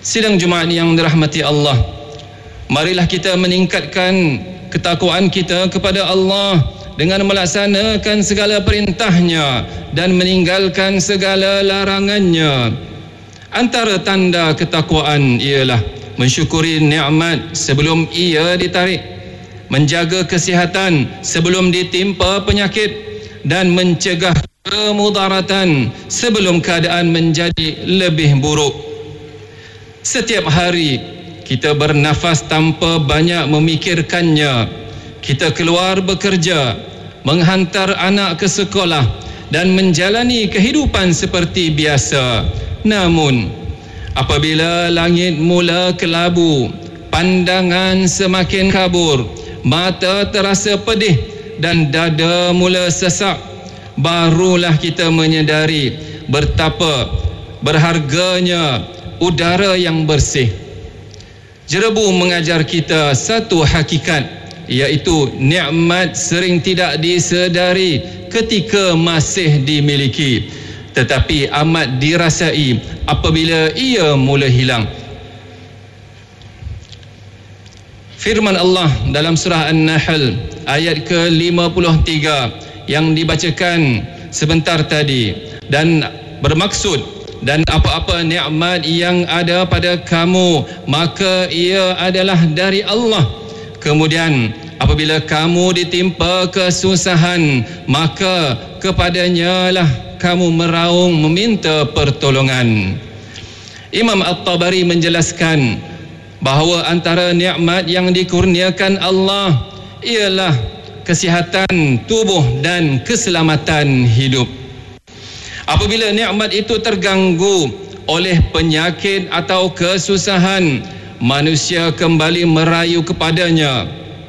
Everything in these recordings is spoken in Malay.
Sidang Jumaat yang dirahmati Allah, marilah kita meningkatkan ketakwaan kita kepada Allah dengan melaksanakan segala perintahnya dan meninggalkan segala larangannya. Antara tanda ketakwaan ialah mensyukuri nikmat sebelum ia ditarik, menjaga kesihatan sebelum ditimpa penyakit, dan mencegah kemudaratan sebelum keadaan menjadi lebih buruk. Setiap hari kita bernafas tanpa banyak memikirkannya. Kita keluar bekerja, menghantar anak ke sekolah dan menjalani kehidupan seperti biasa. Namun, apabila langit mula kelabu, pandangan semakin kabur, mata terasa pedih dan dada mula sesak, barulah kita menyedari betapa berharganya udara yang bersih. Jerebu mengajar kita satu hakikat, iaitu nikmat sering tidak disedari ketika masih dimiliki, tetapi amat dirasai apabila ia mula hilang. Firman Allah dalam surah An-Nahl ayat ke-53 yang dibacakan sebentar tadi, dan bermaksud, dan apa-apa nikmat yang ada pada kamu, maka ia adalah dari Allah. Kemudian apabila kamu ditimpa kesusahan, maka kepadanya lah kamu meraung meminta pertolongan. Imam At-Tabari menjelaskan bahawa antara nikmat yang dikurniakan Allah ialah kesihatan tubuh dan keselamatan hidup. Apabila nikmat itu terganggu oleh penyakit atau kesusahan, manusia kembali merayu kepadanya.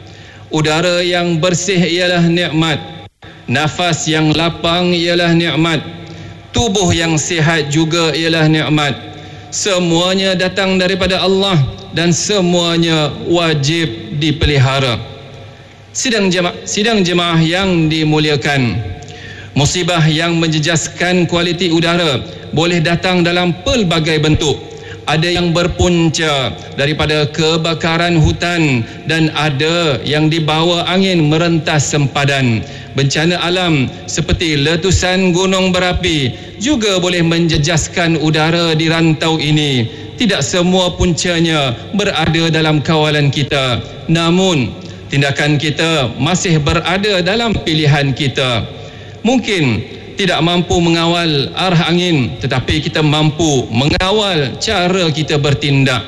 Udara yang bersih ialah nikmat, nafas yang lapang ialah nikmat, tubuh yang sihat juga ialah nikmat. Semuanya datang daripada Allah dan semuanya wajib dipelihara. Sidang jemaah yang dimuliakan, musibah yang menjejaskan kualiti udara boleh datang dalam pelbagai bentuk. Ada yang berpunca daripada kebakaran hutan dan ada yang dibawa angin merentas sempadan. Bencana alam seperti letusan gunung berapi juga boleh menjejaskan udara di rantau ini. Tidak semua puncanya berada dalam kawalan kita, namun tindakan kita masih berada dalam pilihan kita. Mungkin tidak mampu mengawal arah angin, tetapi kita mampu mengawal cara kita bertindak.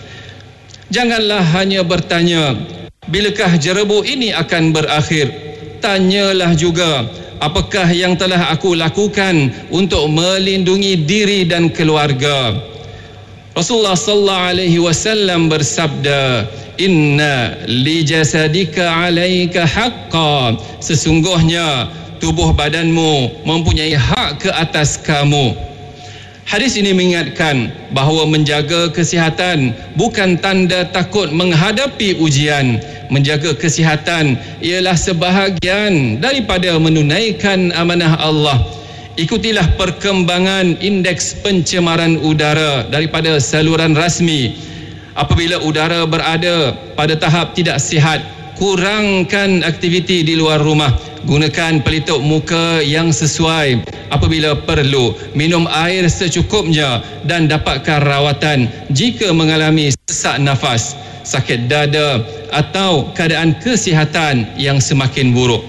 Janganlah hanya bertanya, bilakah jerebu ini akan berakhir? Tanyalah juga, apakah yang telah aku lakukan untuk melindungi diri dan keluarga? Rasulullah sallallahu alaihi wasallam bersabda, "Inna li jasadika 'alaika haqqan." Sesungguhnya tubuh badanmu mempunyai hak ke atas kamu. Hadis ini mengingatkan bahawa menjaga kesihatan bukan tanda takut menghadapi ujian. Menjaga kesihatan ialah sebahagian daripada menunaikan amanah Allah. Ikutilah perkembangan indeks pencemaran udara daripada saluran rasmi. Apabila udara berada pada tahap tidak sihat, kurangkan aktiviti di luar rumah. Gunakan pelitup muka yang sesuai. Apabila perlu, minum air secukupnya dan dapatkan rawatan jika mengalami sesak nafas, sakit dada atau keadaan kesihatan yang semakin buruk.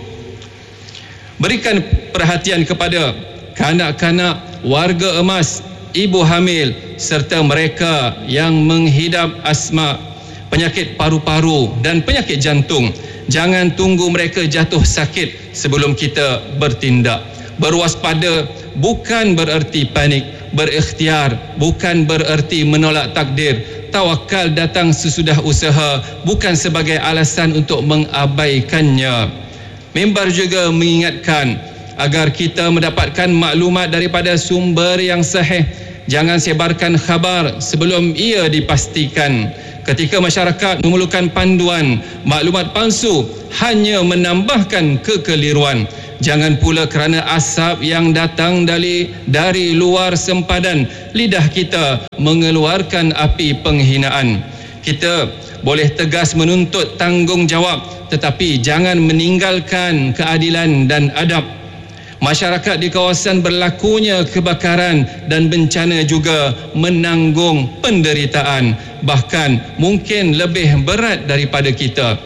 Berikan perhatian kepada kanak-kanak, warga emas, ibu hamil serta mereka yang menghidap asma, penyakit paru-paru dan penyakit jantung. Jangan tunggu mereka jatuh sakit sebelum kita bertindak. Berwaspada bukan bererti panik. Berikhtiar bukan bererti menolak takdir. Tawakal datang sesudah usaha, bukan sebagai alasan untuk mengabaikannya. Mimbar juga mengingatkan agar kita mendapatkan maklumat daripada sumber yang sahih. Jangan sebarkan khabar sebelum ia dipastikan. Ketika masyarakat memerlukan panduan, maklumat palsu hanya menambahkan kekeliruan. Jangan pula kerana asap yang datang dari luar sempadan, lidah kita mengeluarkan api penghinaan. Kita boleh tegas menuntut tanggungjawab, tetapi jangan meninggalkan keadilan dan adab. Masyarakat di kawasan berlakunya kebakaran dan bencana juga menanggung penderitaan, bahkan mungkin lebih berat daripada kita.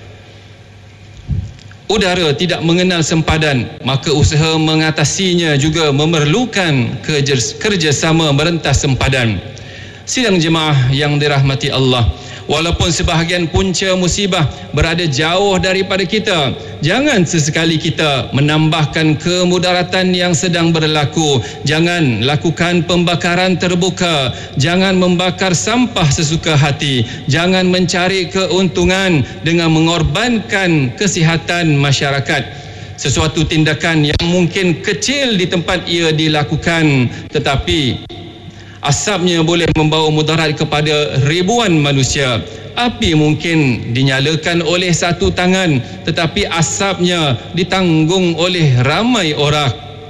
Udara tidak mengenal sempadan, maka usaha mengatasinya juga memerlukan kerjasama merentas sempadan. Sidang jemaah yang dirahmati Allah, walaupun sebahagian punca musibah berada jauh daripada kita, jangan sesekali kita menambahkan kemudaratan yang sedang berlaku. Jangan lakukan pembakaran terbuka, jangan membakar sampah sesuka hati, jangan mencari keuntungan dengan mengorbankan kesihatan masyarakat. Sesuatu tindakan yang mungkin kecil di tempat ia dilakukan, tetapi asapnya boleh membawa mudarat kepada ribuan manusia. Api mungkin dinyalakan oleh satu tangan, tetapi asapnya ditanggung oleh ramai orang.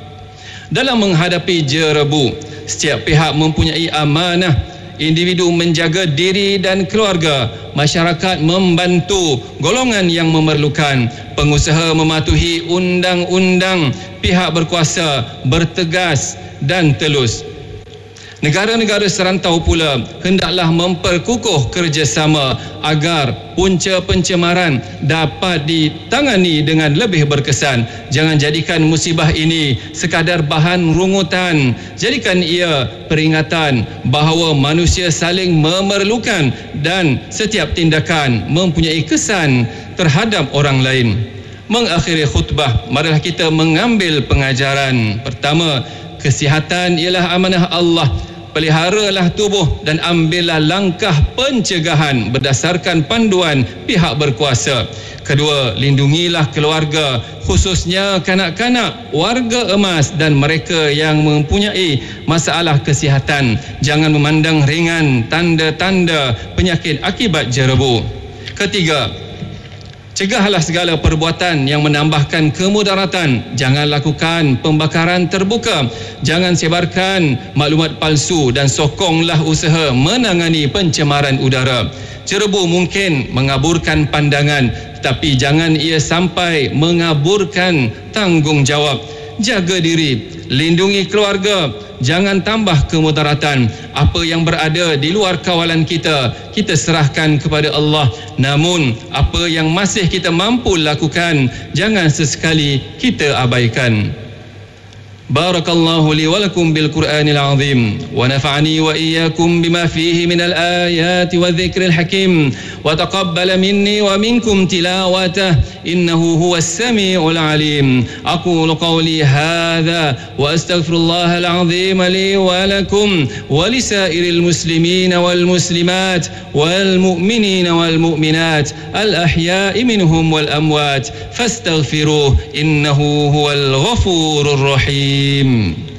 Dalam menghadapi jerebu, setiap pihak mempunyai amanah. Individu menjaga diri dan keluarga, masyarakat membantu golongan yang memerlukan, pengusaha mematuhi undang-undang, pihak berkuasa bertegas dan telus. Negara-negara serantau pula hendaklah memperkukuh kerjasama agar punca pencemaran dapat ditangani dengan lebih berkesan. Jangan jadikan musibah ini sekadar bahan rungutan. Jadikan ia peringatan bahawa manusia saling memerlukan dan setiap tindakan mempunyai kesan terhadap orang lain. Mengakhiri khutbah, marilah kita mengambil pengajaran. Pertama, kesihatan ialah amanah Allah. Peliharalah tubuh dan ambillah langkah pencegahan berdasarkan panduan pihak berkuasa. Kedua, lindungilah keluarga, khususnya kanak-kanak, warga emas dan mereka yang mempunyai masalah kesihatan. Jangan memandang ringan tanda-tanda penyakit akibat jerebu. Ketiga, cegahlah segala perbuatan yang menambahkan kemudaratan. Jangan lakukan pembakaran terbuka. Jangan sebarkan maklumat palsu dan sokonglah usaha menangani pencemaran udara. Jerebu mungkin mengaburkan pandangan, tetapi jangan ia sampai mengaburkan tanggungjawab. Jaga diri, lindungi keluarga, jangan tambah kemudaratan. Apa yang berada di luar kawalan kita, kita serahkan kepada Allah. Namun, apa yang masih kita mampu lakukan, jangan sesekali kita abaikan. Barakallahu li wa lakum bil Qur'anil azim wa nafa'ani wa iyyakum bima fihi minal ayati wa dhikril hakim wa taqabbala minni wa minkum tilawatah innahu huwas samiul alim. Aqulu qawli hadha wa astaghfirullahal azim li wa lakum wa lisairil muslimina wal muslimat wal mu'minina wal mu'minat al ahya'i minhum wal amwat fastaghfiruh innahu huwal ghafurur rahim.